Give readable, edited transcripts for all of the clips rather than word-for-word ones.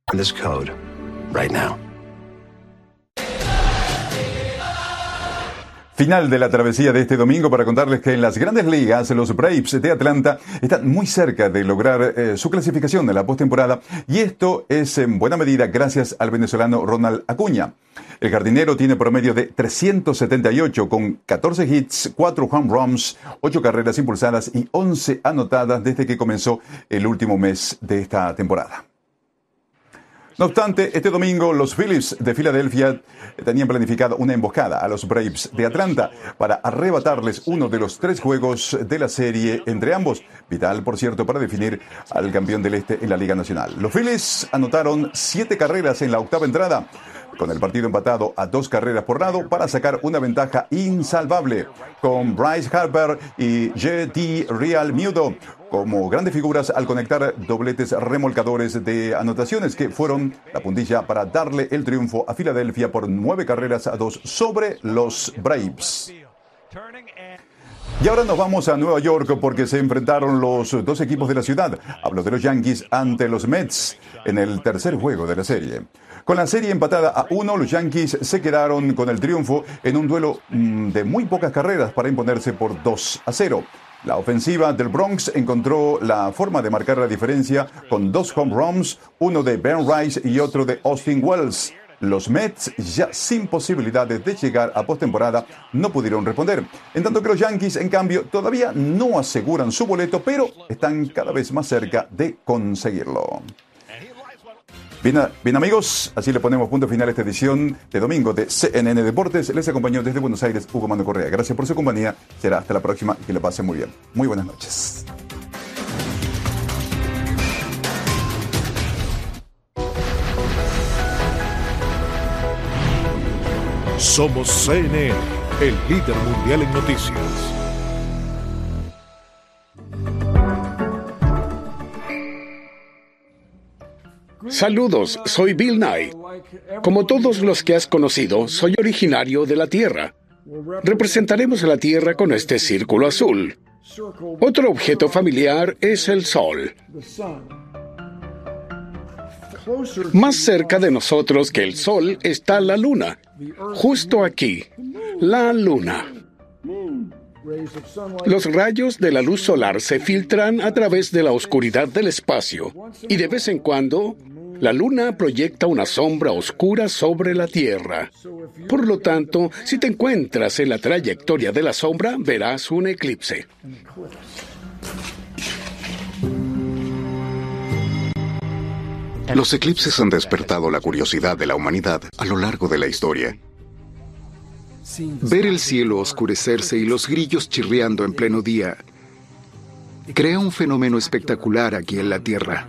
this code right now. Final de la travesía de este domingo para contarles que en las grandes ligas los Braves de Atlanta están muy cerca de lograr su clasificación en la postemporada, y esto es en buena medida gracias al venezolano Ronald Acuña. El jardinero tiene promedio de 378 con 14 hits, 4 home runs, 8 carreras impulsadas y 11 anotadas desde que comenzó el último mes de esta temporada. No obstante, este domingo los Phillies de Filadelfia tenían planificado una emboscada a los Braves de Atlanta para arrebatarles uno de los 3 juegos de la serie entre ambos, vital, por cierto, para definir al campeón del Este en la Liga Nacional. Los Phillies anotaron 7 carreras en la octava entrada, con el partido empatado a 2 carreras por lado para sacar una ventaja insalvable, con Bryce Harper y J.T. Realmuto como grandes figuras al conectar dobletes remolcadores de anotaciones que fueron la puntilla para darle el triunfo a Filadelfia por 9-2 sobre los Braves. Y ahora nos vamos a Nueva York porque se enfrentaron los 2 equipos de la ciudad. Hablo de los Yankees ante los Mets en el tercer juego de la serie. Con la serie empatada a 1, los Yankees se quedaron con el triunfo en un duelo de muy pocas carreras para imponerse por 2-0. La ofensiva del Bronx encontró la forma de marcar la diferencia con 2 home runs, uno de Ben Rice y otro de Austin Wells. Los Mets, ya sin posibilidades de llegar a postemporada, no pudieron responder. En tanto que los Yankees, en cambio, todavía no aseguran su boleto, pero están cada vez más cerca de conseguirlo. Bien amigos, así le ponemos punto final a esta edición de domingo de CNN Deportes. Les acompañó desde Buenos Aires Hugo Mando Correa. Gracias por su compañía. Será hasta la próxima y que le pasen muy bien. Muy buenas noches. Somos CNN, el líder mundial en noticias. Saludos, soy Bill Nye. Como todos los que has conocido, soy originario de la Tierra. Representaremos a la Tierra con este círculo azul. Otro objeto familiar es el Sol. Más cerca de nosotros que el Sol está la Luna. Justo aquí, la Luna. Los rayos de la luz solar se filtran a través de la oscuridad del espacio y de vez en cuando la Luna proyecta una sombra oscura sobre la Tierra. Por lo tanto, si te encuentras en la trayectoria de la sombra, verás un eclipse. Los eclipses han despertado la curiosidad de la humanidad a lo largo de la historia. Ver el cielo oscurecerse y los grillos chirriando en pleno día crea un fenómeno espectacular aquí en la Tierra.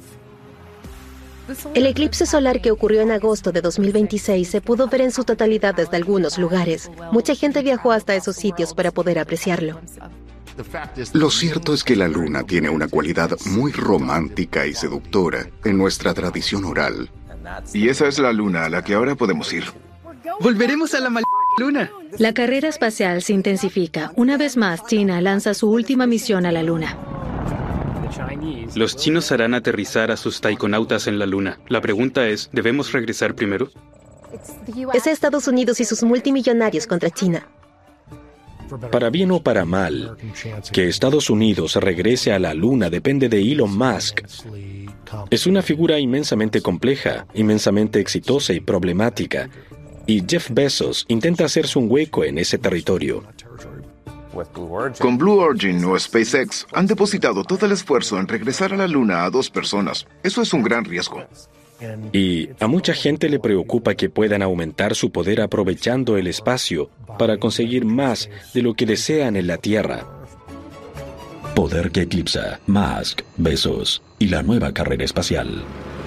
El eclipse solar que ocurrió en agosto de 2026 se pudo ver en su totalidad desde algunos lugares. Mucha gente viajó hasta esos sitios para poder apreciarlo. Lo cierto es que la luna tiene una cualidad muy romántica y seductora en nuestra tradición oral. Y esa es la luna a la que ahora podemos ir. Volveremos a la luna. La carrera espacial se intensifica. Una vez más, China lanza su última misión a la luna. Los chinos harán aterrizar a sus taikonautas en la luna. La pregunta es, ¿debemos regresar primero? Es Estados Unidos y sus multimillonarios contra China. Para bien o para mal, que Estados Unidos regrese a la Luna depende de Elon Musk. Es una figura inmensamente compleja, inmensamente exitosa y problemática, y Jeff Bezos intenta hacerse un hueco en ese territorio. Con Blue Origin o SpaceX han depositado todo el esfuerzo en regresar a la Luna a 2 personas. Eso es un gran riesgo. Y a mucha gente le preocupa que puedan aumentar su poder aprovechando el espacio para conseguir más de lo que desean en la Tierra. Poder que eclipsa, Musk, Bezos y la nueva carrera espacial.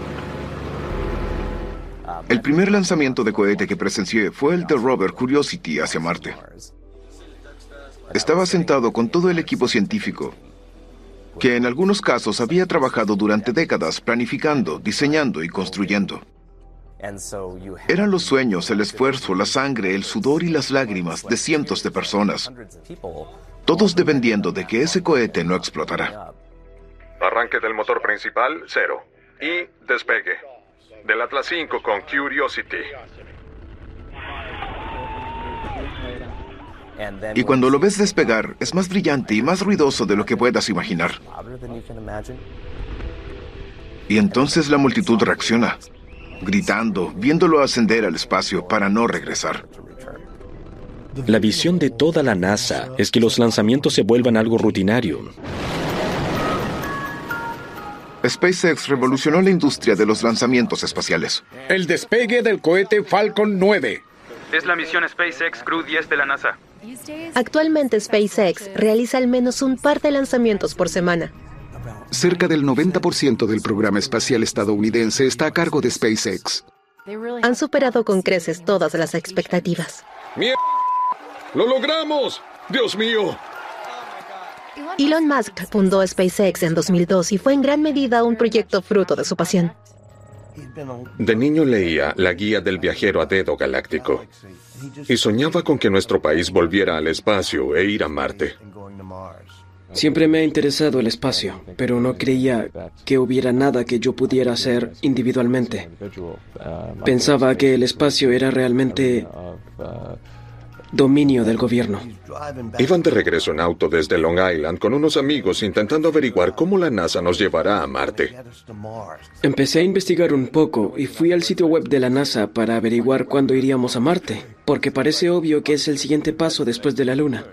El primer lanzamiento de cohete que presencié fue el de Rover Curiosity hacia Marte. Estaba sentado con todo el equipo científico, que en algunos casos había trabajado durante décadas planificando, diseñando y construyendo. Eran los sueños, el esfuerzo, la sangre, el sudor y las lágrimas de cientos de personas, todos dependiendo de que ese cohete no explotara. Arranque del motor principal, 0. Y despegue. del Atlas V con Curiosity. Y cuando lo ves despegar, es más brillante y más ruidoso de lo que puedas imaginar. Y entonces la multitud reacciona, gritando, viéndolo ascender al espacio para no regresar. La visión de toda la NASA es que los lanzamientos se vuelvan algo rutinario. SpaceX revolucionó la industria de los lanzamientos espaciales. El despegue del cohete Falcon 9. Es la misión SpaceX Crew 10 de la NASA. Actualmente SpaceX realiza al menos un par de lanzamientos por semana. Cerca del 90% del programa espacial estadounidense está a cargo de SpaceX. Han superado con creces todas las expectativas. ¡Lo logramos! ¡Dios mío! Elon Musk fundó SpaceX en 2002 y fue en gran medida un proyecto fruto de su pasión. De niño leía La Guía del Viajero a Dedo Galáctico y soñaba con que nuestro país volviera al espacio e ir a Marte. Siempre me ha interesado el espacio, pero no creía que hubiera nada que yo pudiera hacer individualmente. Pensaba que el espacio era realmente dominio del gobierno. Iban de regreso en auto desde Long Island con unos amigos intentando averiguar cómo la NASA nos llevará a Marte. Empecé a investigar un poco y fui al sitio web de la NASA para averiguar cuándo iríamos a Marte, porque parece obvio que es el siguiente paso después de la Luna.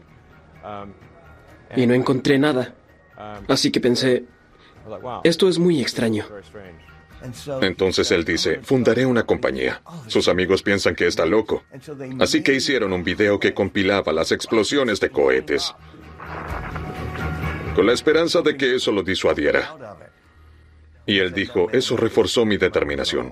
Y no encontré nada. Así que pensé, esto es muy extraño. Entonces él dice, fundaré una compañía. Sus amigos piensan que está loco. Así que hicieron un video que compilaba las explosiones de cohetes, con la esperanza de que eso lo disuadiera. Y él dijo, eso reforzó mi determinación.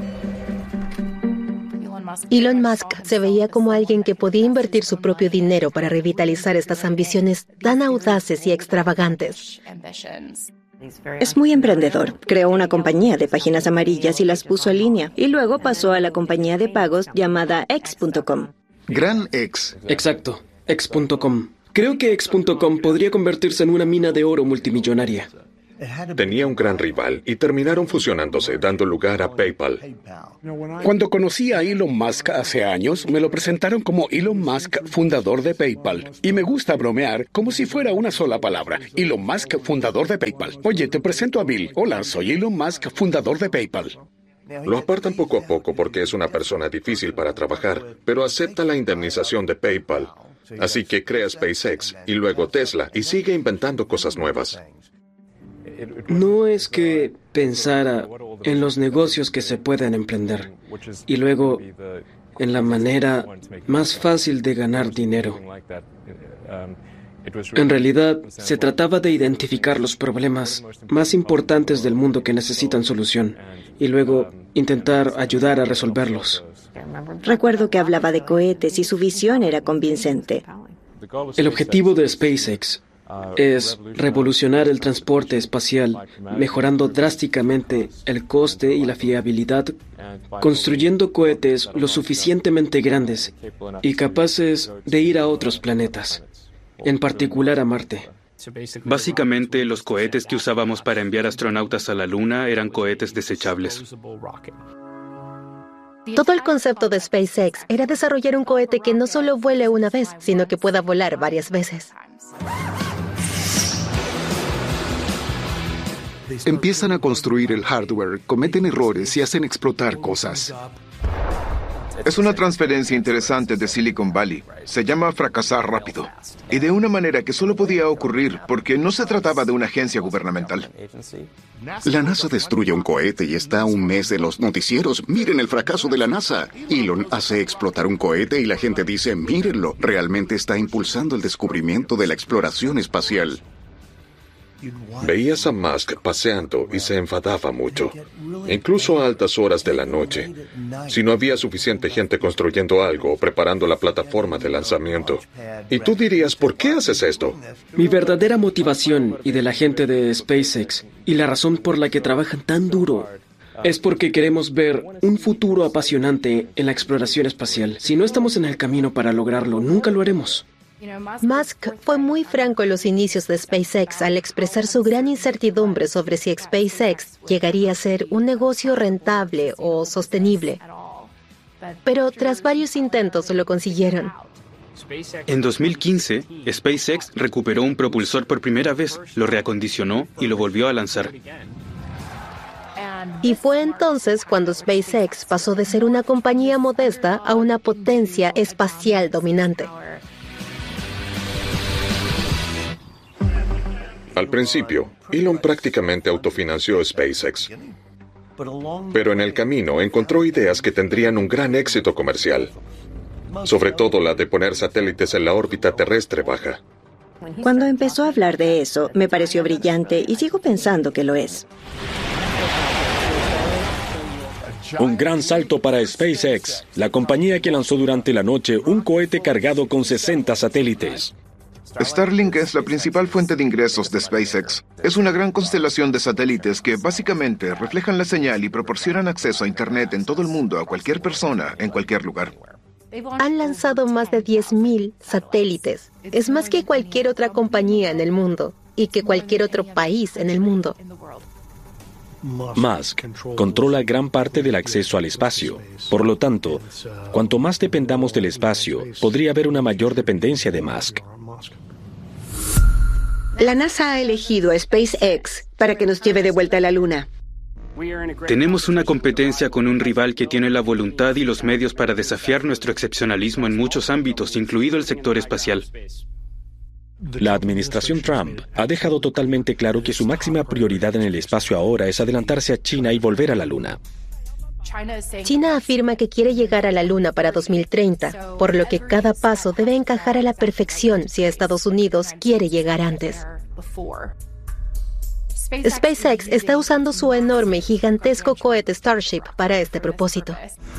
Elon Musk se veía como alguien que podía invertir su propio dinero para revitalizar estas ambiciones tan audaces y extravagantes. Es muy emprendedor. Creó una compañía de páginas amarillas y las puso en línea. Y luego pasó a la compañía de pagos llamada X.com. Gran X. Exacto, X.com. Creo que X.com podría convertirse en una mina de oro multimillonaria. Tenía un gran rival y terminaron fusionándose, dando lugar a PayPal. Cuando conocí a Elon Musk hace años, me lo presentaron como Elon Musk, fundador de PayPal. Y me gusta bromear como si fuera una sola palabra. Elon Musk, fundador de PayPal. Oye, te presento a Bill. Hola, soy Elon Musk, fundador de PayPal. Lo apartan poco a poco porque es una persona difícil para trabajar, pero acepta la indemnización de PayPal. Así que crea SpaceX y luego Tesla y sigue inventando cosas nuevas. No es que pensara en los negocios que se pueden emprender y luego en la manera más fácil de ganar dinero. En realidad, se trataba de identificar los problemas más importantes del mundo que necesitan solución y luego intentar ayudar a resolverlos. Recuerdo que hablaba de cohetes y su visión era convincente. El objetivo de SpaceX es revolucionar el transporte espacial, mejorando drásticamente el coste y la fiabilidad, construyendo cohetes lo suficientemente grandes y capaces de ir a otros planetas, en particular a Marte. Básicamente, los cohetes que usábamos para enviar astronautas a la Luna eran cohetes desechables. Todo el concepto de SpaceX era desarrollar un cohete que no solo vuele una vez, sino que pueda volar varias veces. Empiezan a construir el hardware, cometen errores y hacen explotar cosas. Es una transferencia interesante de Silicon Valley. Se llama fracasar rápido. Y de una manera que solo podía ocurrir porque no se trataba de una agencia gubernamental. La NASA destruye un cohete y está un mes en los noticieros. Miren el fracaso de la NASA. Elon hace explotar un cohete y la gente dice, mírenlo, realmente está impulsando el descubrimiento de la exploración espacial. Veías a Musk paseando y se enfadaba mucho, incluso a altas horas de la noche, si no había suficiente gente construyendo algo o preparando la plataforma de lanzamiento. Y tú dirías, ¿por qué haces esto? Mi verdadera motivación y de la gente de SpaceX y la razón por la que trabajan tan duro es porque queremos ver un futuro apasionante en la exploración espacial. Si no estamos en el camino para lograrlo, nunca lo haremos. Musk fue muy franco en los inicios de SpaceX al expresar su gran incertidumbre sobre si SpaceX llegaría a ser un negocio rentable o sostenible. Pero tras varios intentos lo consiguieron. En 2015, SpaceX recuperó un propulsor por primera vez, lo reacondicionó y lo volvió a lanzar. Y fue entonces cuando SpaceX pasó de ser una compañía modesta a una potencia espacial dominante. Al principio, Elon prácticamente autofinanció SpaceX. Pero en el camino encontró ideas que tendrían un gran éxito comercial. Sobre todo la de poner satélites en la órbita terrestre baja. Cuando empezó a hablar de eso, me pareció brillante y sigo pensando que lo es. Un gran salto para SpaceX, la compañía que lanzó durante la noche un cohete cargado con 60 satélites. Starlink es la principal fuente de ingresos de SpaceX. Es una gran constelación de satélites que básicamente reflejan la señal y proporcionan acceso a Internet en todo el mundo a cualquier persona, en cualquier lugar. Han lanzado más de 10.000 satélites. Es más que cualquier otra compañía en el mundo y que cualquier otro país en el mundo. Musk controla gran parte del acceso al espacio. Por lo tanto, cuanto más dependamos del espacio, podría haber una mayor dependencia de Musk. La NASA ha elegido a SpaceX para que nos lleve de vuelta a la Luna. Tenemos una competencia con un rival que tiene la voluntad y los medios para desafiar nuestro excepcionalismo en muchos ámbitos, incluido el sector espacial. La administración Trump ha dejado totalmente claro que su máxima prioridad en el espacio ahora es adelantarse a China y volver a la Luna. China afirma que quiere llegar a la Luna para 2030, por lo que cada paso debe encajar a la perfección si Estados Unidos quiere llegar antes. SpaceX está usando su enorme y gigantesco cohete Starship para este propósito.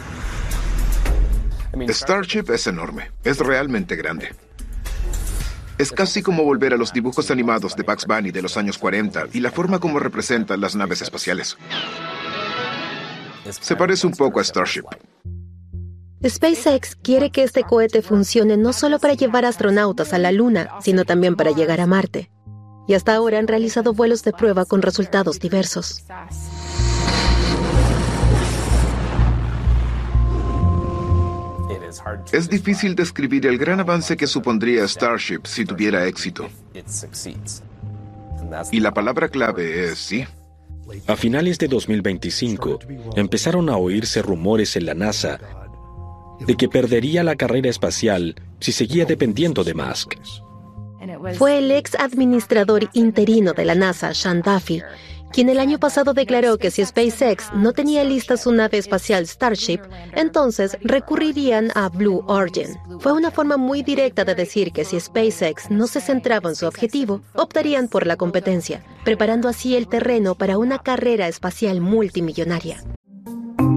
Starship es enorme, es realmente grande. Es casi como volver a los dibujos animados de Bugs Bunny de los años 40 y la forma como representan las naves espaciales. Se parece un poco a Starship. SpaceX quiere que este cohete funcione no solo para llevar astronautas a la Luna, sino también para llegar a Marte. Y hasta ahora han realizado vuelos de prueba con resultados diversos. Es difícil describir el gran avance que supondría Starship si tuviera éxito. Y la palabra clave es sí. A finales de 2025, empezaron a oírse rumores en la NASA de que perdería la carrera espacial si seguía dependiendo de Musk. Fue el ex administrador interino de la NASA, Sean Duffy, quien el año pasado declaró que si SpaceX no tenía lista su nave espacial Starship, entonces recurrirían a Blue Origin. Fue una forma muy directa de decir que si SpaceX no se centraba en su objetivo, optarían por la competencia, preparando así el terreno para una carrera espacial multimillonaria.